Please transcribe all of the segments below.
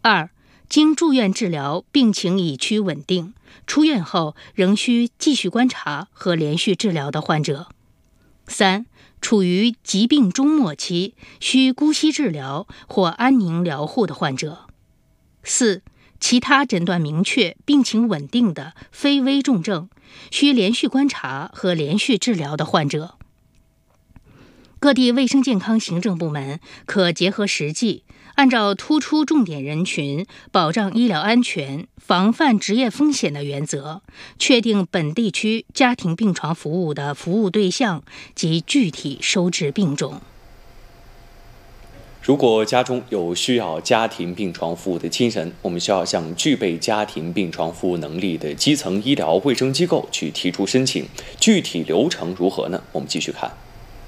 2. 经住院治疗，病情已趋稳定，出院后仍需继续观察和连续治疗的患者。3. 处于疾病终末期，需姑息治疗或安宁疗护的患者。4. 其他诊断明确、病情稳定的非危重症，需连续观察和连续治疗的患者。各地卫生健康行政部门可结合实际，按照突出重点人群、保障医疗安全、防范职业风险的原则，确定本地区家庭病床服务的服务对象及具体收治病种。 如果家中有需要家庭病床服务的亲人，我们需要向具备家庭病床服务能力的基层医疗卫生机构去提出申请。具体流程如何呢？我们继续看。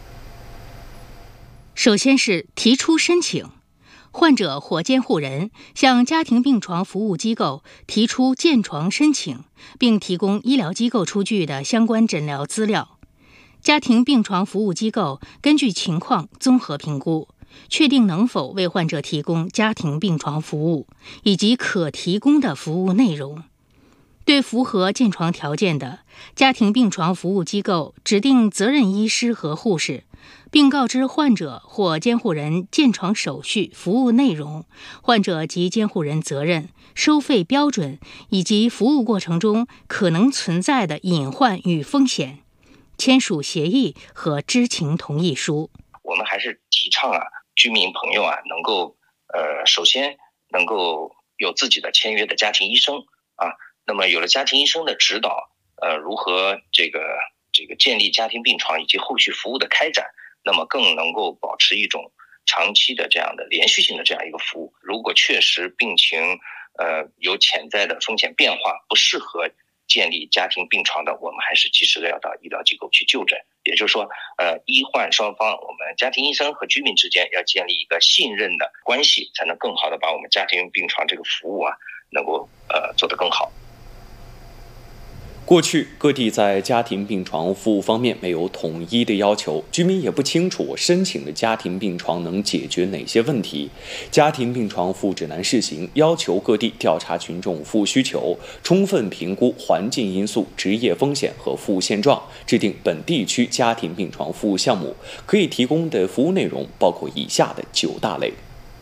首先是提出申请，患者或监护人向家庭病床服务机构提出建床申请，并提供医疗机构出具的相关诊疗资料。家庭病床服务机构根据情况综合评估，确定能否为患者提供家庭病床服务以及可提供的服务内容。对符合建床条件的，家庭病床服务机构指定责任医师和护士，并告知患者或监护人建床手续、服务内容、患者及监护人责任、收费标准以及服务过程中可能存在的隐患与风险，签署协议和知情同意书。 我们还是提倡居民朋友能够首先能够有自己的签约的家庭医生那么有了家庭医生的指导，如何这个建立家庭病床以及后续服务的开展，那么更能够保持一种长期的这样的连续性的这样一个服务。如果确实病情有潜在的风险变化，不适合建立家庭病床的，我们还是及时的要到医疗机构去就诊。也就是说，医患双方，我们家庭医生和居民之间要建立一个信任的关系，才能更好的把我们家庭病床这个服务能够做得更好。 过去各地在家庭病床服务方面没有统一的要求，居民也不清楚申请的家庭病床能解决哪些问题。家庭病床服务指南试行，要求各地调查群众服务需求，充分评估环境因素、职业风险和服务现状，制定本地区家庭病床服务项目。可以提供的服务内容包括以下的9大类。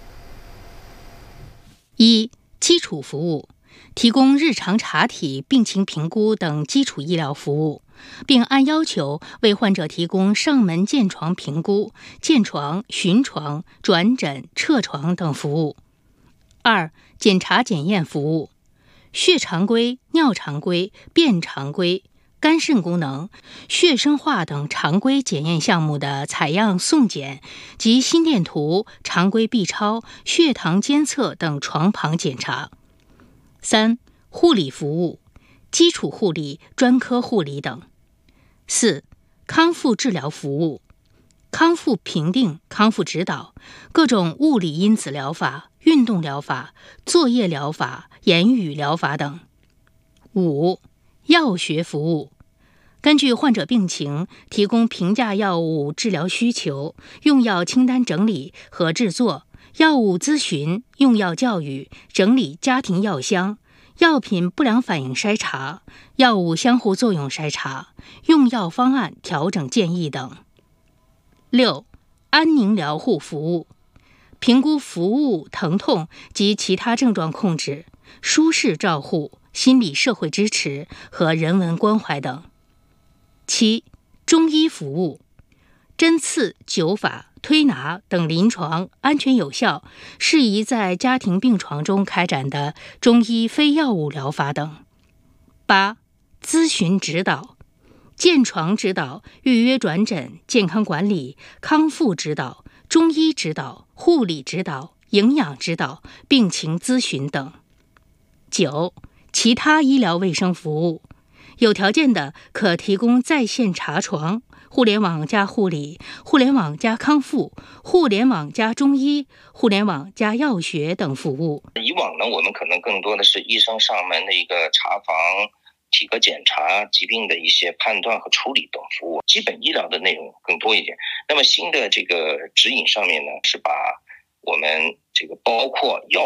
1. 基础服务，提供日常查体、病情评估等基础医疗服务，并按要求为患者提供上门建床评估、建床、巡床、转诊、撤床等服务。2. 检查检验服务，血常规、尿常规、便常规、肝肾功能、血生化等常规检验项目的采样送检及心电图、常规 B 超、血糖监测等床旁检查。3. 护理服务，基础护理、专科护理等。4. 康复治疗服务，康复评定、康复指导、各种物理因子疗法、运动疗法、作业疗法、言语疗法等。5. 药学服务，根据患者病情，提供平价药物治疗需求、用药清单整理和制作、药物咨询、用药教育、整理家庭药箱、药品不良反应筛查、药物相互作用筛查、用药方案调整建议等。6. 安宁疗护服务，评估服务疼痛及其他症状控制、舒适照护、心理社会支持和人文关怀等。7. 中医服务，针刺、灸法、推拿等临床安全有效、适宜在家庭病床中开展的中医非药物疗法等。8. 咨询指导，建床指导、预约转诊、健康管理、康复指导、中医指导、护理指导、营养指导、病情咨询等。9. 其他医疗卫生服务，有条件的可提供在线查床、互联网加护理、互联网加康复、互联网加中医、互联网加药学等服务。 以往呢，我们可能更多的是医生上门的一个查房、体格检查、疾病的一些判断和处理等服务，基本医疗的内容更多一点。那么新的这个指引上面呢，是把我们这个包括药